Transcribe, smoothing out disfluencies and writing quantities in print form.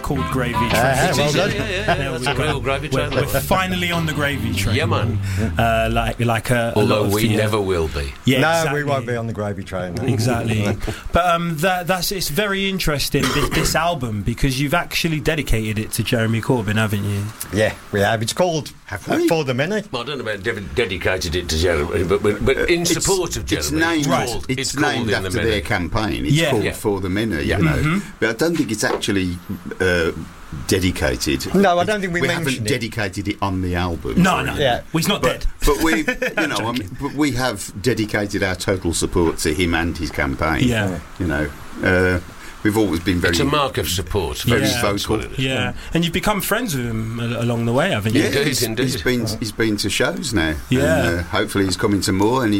called Gravy Train. Well done. There That's we a go. real gravy train. We're finally on the Gravy Train. Yeah, man. Like a Although lot of we the, never will be. Yeah, No, exactly. we won't be on the Gravy Train. Exactly. But that's it's very interesting, this album, because you've actually dedicated it to Jeremy Corbyn, haven't you? Yeah, we have. It's called For the Many. Well, I don't know about dedicated it to Jeremy, but in support of Jeremy. It's named after their campaign. It's called For the Many, you know. But I don't think it's actually dedicated. No, I don't think we haven't mentioned it. dedicated it on the album. No. Yeah. Well, he's not dead. But we, but we have dedicated our total support to him and his campaign. Yeah. You know, we've always been very. It's a mark of support. Very Yeah. vocal. Yeah, and you've become friends with him along the way, haven't you? Yeah, Indeed. he's been to shows now. Yeah. And, hopefully he's coming to more, and